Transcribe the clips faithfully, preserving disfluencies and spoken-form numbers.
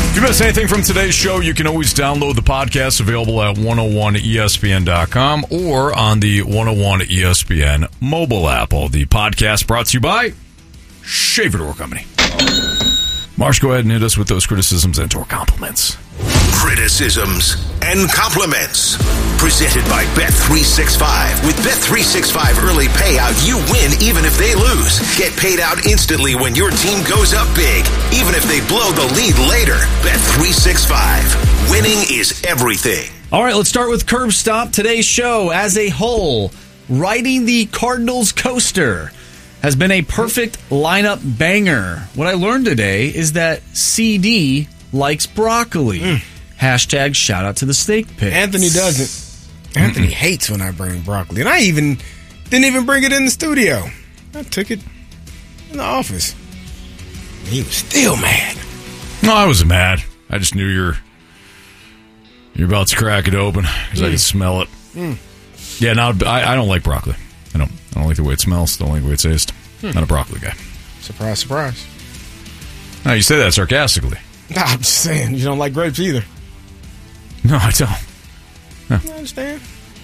If you missed anything from today's show, you can always download the podcast available at one oh one E S P N dot com or on the one oh one E S P N mobile app. All the podcast brought to you by Shaver Door Company. Marsh, go ahead and hit us with those criticisms and or compliments. Criticisms and compliments. Presented by Bet three sixty-five. With Bet three sixty-five early payout, you win even if they lose. Get paid out instantly when your team goes up big, even if they blow the lead later. Bet three sixty-five. Winning is everything. All right, let's start with Curb Stomp. Today's show as a whole, riding the Cardinals coaster has been a perfect lineup banger. What I learned today is that C D likes broccoli. Mm. Hashtag shout out to the steak pit. Anthony doesn't. Anthony Mm-mm. hates when I bring broccoli. And I even didn't even bring it in the studio. I took it in the office. And he was still mad. No, I wasn't mad. I just knew you're you're about to crack it open because mm. I could smell it. Mm. Yeah, now I, I don't like broccoli. I don't. I don't like the way it smells. Don't like the way it tastes. Hmm. Not a broccoli guy. Surprise, surprise. No, you say that sarcastically. Nah, I'm just saying you don't like grapes either. No, I don't. No. I understand.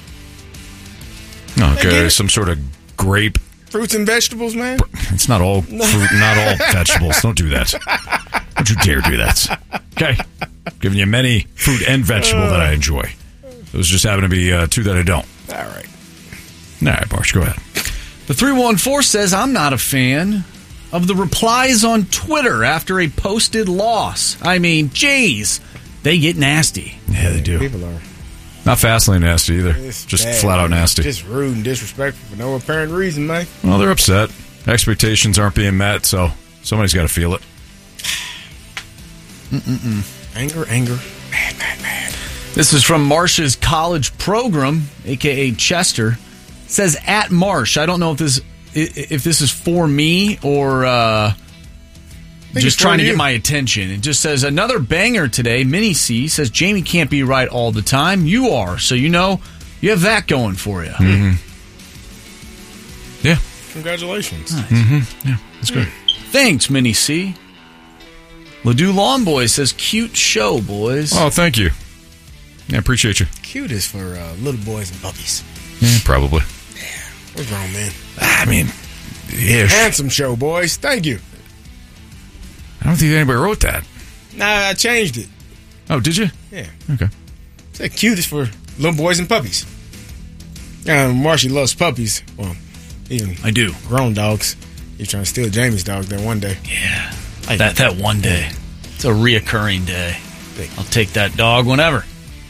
Okay, some sort of grape. Fruits and vegetables, man. It's not all fruit, not all vegetables. Don't do that. Don't you dare do that. Okay, I'm giving you many fruit and vegetable uh, that I enjoy. Those just happen to be uh, two that I don't. All right. All right, Marsh, go ahead. The three one four says, I'm not a fan of the replies on Twitter after a posted loss. I mean, geez, they get nasty. Yeah, they do. People are. Not fastly nasty either. It's just bad, flat out man. nasty. Just rude and disrespectful for no apparent reason, man. Well, they're upset. Expectations aren't being met, so somebody's got to feel it. Mm-mm-mm. Anger, anger, mad, mad, mad. This is from Marsh's college program, a k a. Chester. It says, at Marsh. I don't know if this if this is for me or uh, just trying to get my attention. It just says, another banger today. Mini C says, Jamie can't be right all the time. You are. So, you know, you have that going for you. Mm-hmm. Yeah. Congratulations. Nice. Mm-hmm. Yeah, that's good. Thanks, Mini C. Ladue Lawn Boy says, cute show, boys. Oh, thank you. Yeah, appreciate you. Cute is for uh, little boys and puppies. Yeah, probably. Yeah. What's wrong, man? I mean, yeah. Handsome show, boys. Thank you. I don't think anybody wrote that. Nah, I changed it. Oh, did you? Yeah. Okay. Said cute is for little boys and puppies. Uh, Marshy loves puppies. Well, even I do. Grown dogs. You're trying to steal Jamie's dog that one day. Yeah. That that one day. It's a reoccurring day. I'll take that dog whenever.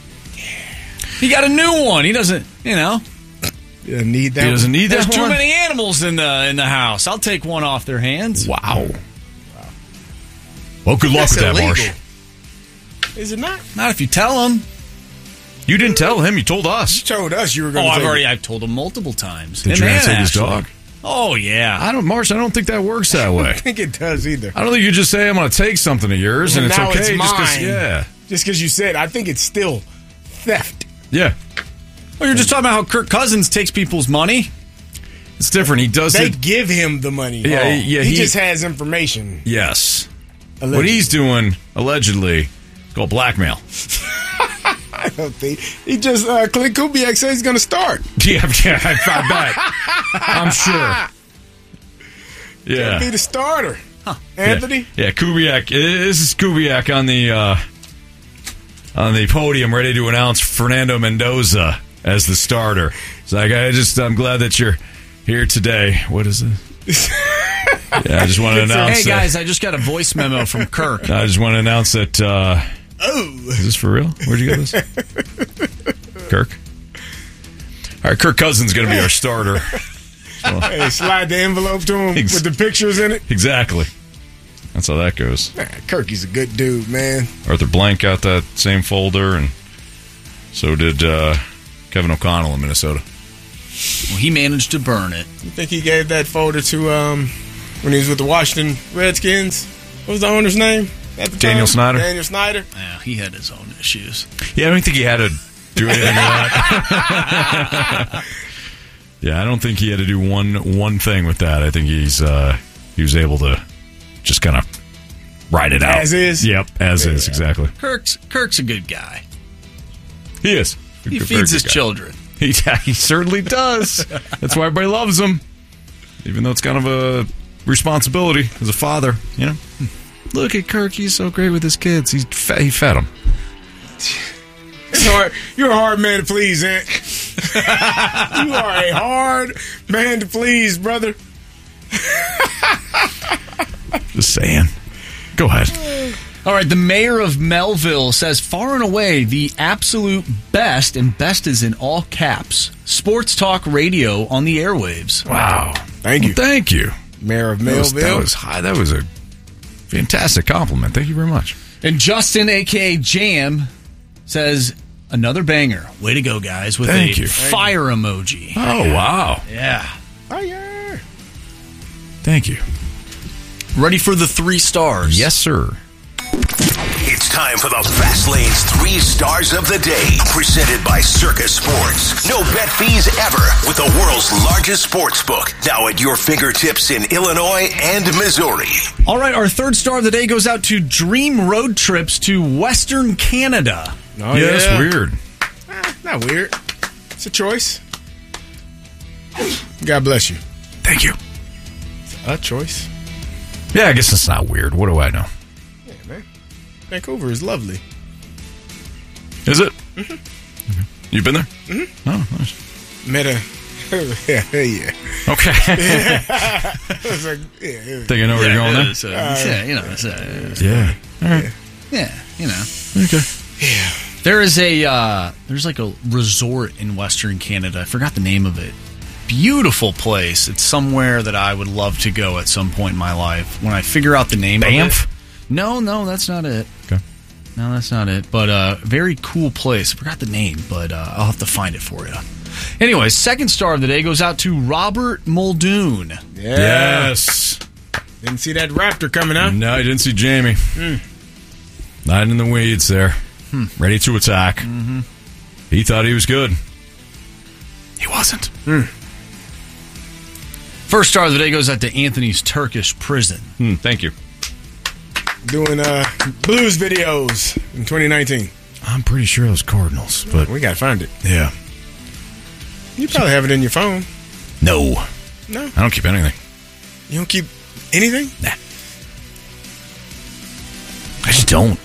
He got a new one. He doesn't, you know. He doesn't need that. He doesn't need that. There's too one? many animals in the in the house. I'll take one off their hands. Wow. wow. Well, good luck That's with that, illegal. Marsh. Is it not? Not if you tell him. You didn't tell him. You told us. You told us you were going oh, to. I've take already. it. I've told him multiple times. Did you take his dog? Oh yeah. I don't, Marsh. I don't think that works that way. I don't think it does either. I don't think you just say I'm going to take something of yours and, and it's okay. It's just mine. Yeah. Just because you said, I think it's still theft. Yeah. Well, you're just talking about how Kirk Cousins takes people's money. It's different. He does They it. give him the money. Yeah, oh, yeah. He, He just has information. Yes. Allegedly. What he's doing, allegedly, is called blackmail. I don't think. He just, uh, Clint Kubiak said he's going to start. Yeah, yeah, I, I bet. I'm sure. Yeah. Can't be the starter. Huh. Anthony? Yeah, yeah, Kubiak. This is Kubiak on the, uh, on the podium ready to announce Fernando Mendoza as the starter. It's like, I just, I'm glad that you're here today. What is it? Yeah, I just want to announce. Hey guys, that, I just got a voice memo from Kirk. I just want to announce that. Uh, oh, is this for real? Where'd you get this? Kirk. All right, Kirk Cousins is going to be our starter. So, hey, slide the envelope to him ex- with the pictures in it. Exactly. That's how that goes. Man, Kirky's a good dude, man. Arthur Blank got that same folder, and so did uh, Kevin O'Connell in Minnesota. Well, he managed to burn it. You think he gave that folder to um, when he was with the Washington Redskins? What was the owner's name at the Daniel time? Snyder. Daniel Snyder. Yeah, he had his own issues. Yeah, I don't think he had to do anything with that. Yeah, I don't think he had to do one one thing with that. I think he's uh, he was able to just kind of ride it out. As is? Yep, as Yeah. is, exactly. Kirk's Kirk's a good guy. He is. He Very feeds good his guy. children. He, he certainly does. That's why everybody loves him. Even though it's kind of a responsibility as a father, you know? Look at Kirk. He's so great with his kids. He's fe- he fed them. It's hard. You're a hard man to please, Ant. You are a hard man to please, brother. Just saying. Go ahead. All right, the mayor of Melville says far and away the absolute best, and best is in all caps, sports talk radio on the airwaves. Wow. Thank you. Well, thank you. Mayor of That was, Melville. that was high. That was a fantastic compliment. Thank you very much. And Justin, a k a. Jam, says another banger. Way to go, guys, with Thank a you. fire emoji. Oh, wow. Yeah. Fire. Thank you. Ready for the three stars? Yes, sir. It's time for the Fast Lane's Three Stars of the Day, presented by Circus Sports. No bet fees ever with the world's largest sports book, now at your fingertips in Illinois and Missouri. All right, our third star of the day goes out to Dream Road Trips to Western Canada. Oh, yeah, that's weird. Eh, not weird. It's a choice. God bless you. Thank you. A choice. Yeah, I guess it's not weird. What do I know? Yeah, man. Vancouver is lovely. Is it? Mm-hmm. You been there? Mm-hmm. Oh, nice. Met a... yeah, yeah. Okay. I was like, yeah, yeah. Think I know where you're going there? It's, uh, yeah, you know, it's, uh, Yeah. All right. yeah, you know. Okay. Yeah. There is a, uh, there's like a resort in Western Canada. I forgot the name of it. Beautiful place. It's somewhere that I would love to go at some point in my life. When I figure out the name Banff? of it. No, no, that's not it. Okay. No, that's not it. But uh very cool place. I forgot the name, but uh, I'll have to find it for you. Anyway, second star of the day goes out to Robert Muldoon. Yeah. Yes. Didn't see that raptor coming out. No, I didn't see Jamie. Mm. Not in the weeds there. Hmm. Ready to attack. Mm-hmm. He thought he was good. He wasn't. Mm. First star of the day goes out to Anthony's Turkish prison. Hmm, thank you. Doing uh, blues videos in twenty nineteen. I'm pretty sure those Cardinals, but We gotta find it. yeah. You probably have it in your phone. No. No? I don't keep anything. You don't keep anything? Nah. I just don't.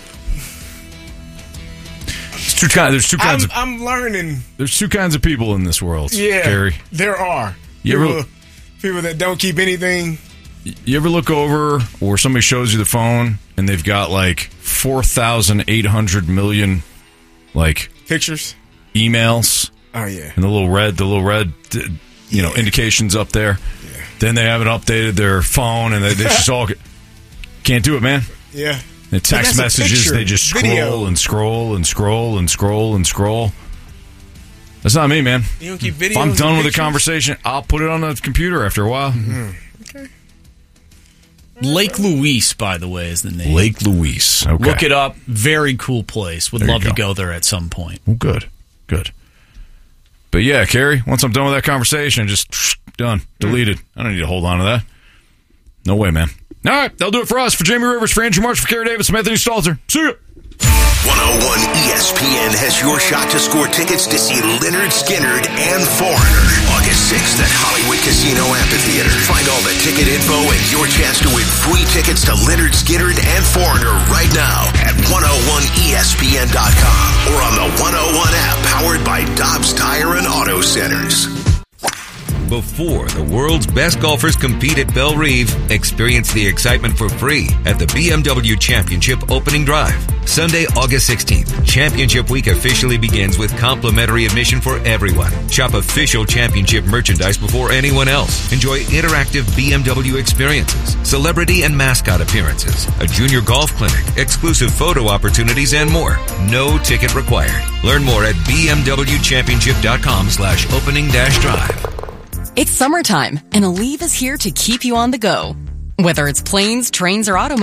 There's two kinds. There's two kinds I'm, of. I'm learning. There's two kinds of people in this world. Yeah. Gary. There are. You people, ever- people that don't keep anything. You ever look over, or somebody shows you the phone, and they've got like four thousand eight hundred million, like Pictures? emails, Oh, yeah. and the little red, the little red, you know, Yeah. indications up there. Yeah. Then they haven't updated their phone, and they, they just all get, can't do it, man. Yeah. The text that's a messages, picture, they just scroll video. and scroll and scroll and scroll and scroll. That's not me, man. You don't keep videos If I'm and done with the pictures? conversation, I'll put it on the computer after a while. Okay. Lake Louise, by the way, is the name. Lake Louise. Okay. Look it up. Very cool place. Would There you love to go. go there at some point. Well, good. Good. But yeah, Carrie, once I'm done with that conversation, just done. Deleted. I don't need to hold on to that. No way, man. All right, that'll do it for us. For Jamie Rivers, for Andrew March, for Carrie Davis, I'm Anthony Stalter. See ya. one oh one E S P N has your shot to score tickets to see Lynyrd Skynyrd and Foreigner August sixth at Hollywood Casino Amphitheater. Find all the ticket info and your chance to win free tickets to Lynyrd Skynyrd and Foreigner right now at one oh one E S P N dot com or on the one oh one app powered by Dobbs Tire and Auto Centers. Before the world's best golfers compete at Belle Reve, experience the excitement for free at the B M W Championship Opening Drive. Sunday, August sixteenth, Championship Week officially begins with complimentary admission for everyone. Shop official championship merchandise before anyone else. Enjoy interactive B M W experiences, celebrity and mascot appearances, a junior golf clinic, exclusive photo opportunities, and more. No ticket required. Learn more at B M W Championship dot com slash opening dash drive. It's summertime, and Aleve is here to keep you on the go. Whether it's planes, trains, or automobiles,